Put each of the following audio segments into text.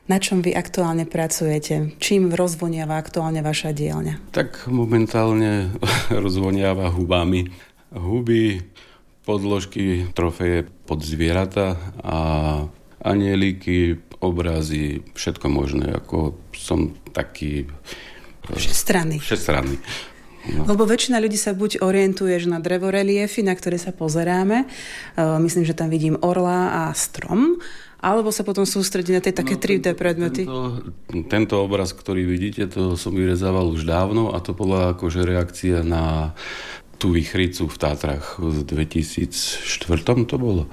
Na čom vy aktuálne pracujete? Čím rozvoniava aktuálne vaša dielňa? Tak momentálne rozvoniava hubami. Huby, podložky, trofeje pod zvieratá a anieliky, obrazy, všetko možné. Ako som taký... Všestranný. No. Lebo väčšina ľudí sa buď orientuje na drevoreliefy, na ktoré sa pozeráme. Myslím, že tam vidím orla a strom. Alebo sa potom sústredí na tie také 3D predmety? Tento obraz, ktorý vidíte, to som vyrezával už dávno a to bola akože reakcia na tú vychricu v Tátrach v 2004 to bolo.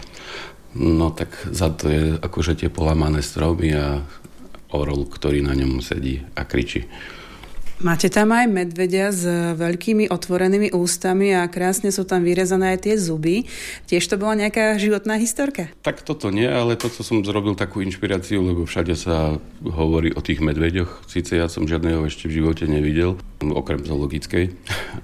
No tak za to je akože tie polamané stromy a orol, ktorý na ňom sedí a kričí. Máte tam aj medvedia s veľkými otvorenými ústami a krásne sú tam vyrezané aj tie zuby. Tiež to bola nejaká životná historka? Tak toto nie, ale toto som zrobil takú inšpiráciu, lebo všade sa hovorí o tých medveďoch. Sice ja som žiadneho ešte v živote nevidel, okrem zoologickej,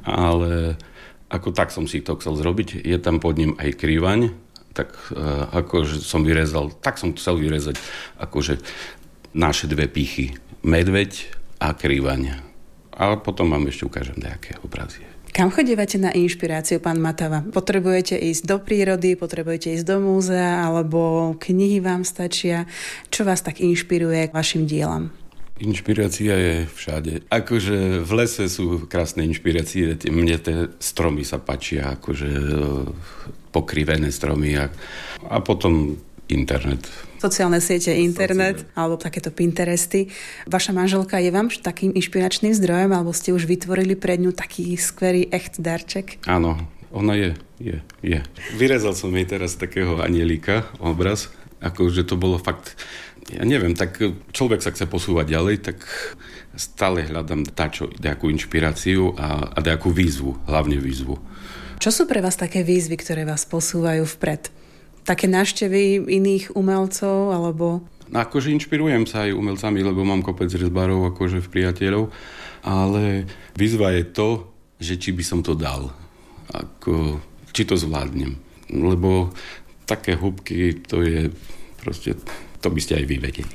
ale ako tak som si to chcel zrobiť. Je tam pod ním aj krivaň, tak akože som vyrezal, tak som chcel vyrezať akože naše dve pichy. Medveď a krivaň. A potom vám ešte ukážem nejaké obrazy. Kam chodívate na inšpiráciu, pán Matava? Potrebujete ísť do prírody, potrebujete ísť do múzea, alebo knihy vám stačia? Čo vás tak inšpiruje k vašim dielam? Inšpirácia je všade. Akože v lese sú krásne inšpirácie. Mne tie stromy sa páčia, akože pokrivené stromy. A potom internet. Sociálne siete, internet, alebo takéto Pinteresty. Vaša manželka je vám takým inšpiračným zdrojom, alebo ste už vytvorili pre ňu taký skvelý echt darček? Áno, ona je. Vyrezal som jej teraz takého anielika, obraz, akože to bolo fakt, ja neviem, tak človek sa chce posúvať ďalej, tak stále hľadám nejakú inšpiráciu a nejakú výzvu, hlavne výzvu. Čo sú pre vás také výzvy, ktoré vás posúvajú vpred? Také návštevy iných umelcov, alebo... Akože inšpirujem sa aj umelcami, lebo mám kopec rezbárov akože v priateľov, ale výzva je to, že či by som to dal. Či to zvládnem. Lebo také húbky, to je proste... To by ste aj vy vedeli.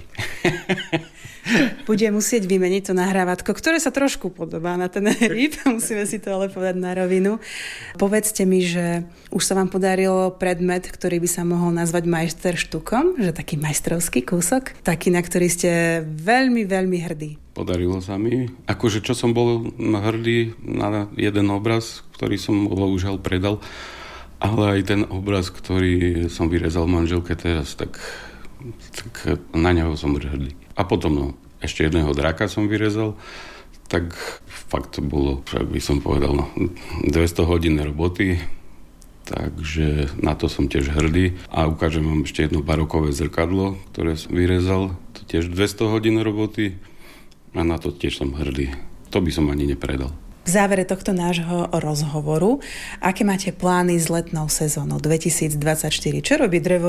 Bude musieť vymeniť to nahrávátko, ktoré sa trošku podobá na ten ryb. Musíme si to ale povedať na rovinu. Povedzte mi, že už sa vám podarilo predmet, ktorý by sa mohol nazvať majsterštukom, že taký majstrovský kúsok, taký, na ktorý ste veľmi, veľmi hrdí. Podarilo sa mi. Akože čo som bol hrdý na jeden obraz, ktorý som bohužiaľ predal, ale aj ten obraz, ktorý som vyrezal manželke teraz, tak na neho som hrdý. A potom ešte jedného draka som vyrezal, tak fakt to bolo, však by som povedal, 200 hodín roboty, takže na to som tiež hrdý. A ukážem vám ešte jedno barokové zrkadlo, ktoré som vyrezal, to tiež 200 hodín roboty a na to tiež som hrdý. To by som ani nepredal. V závere tohto nášho rozhovoru, aké máte plány s letnou sezónou 2024? Čo robí drevo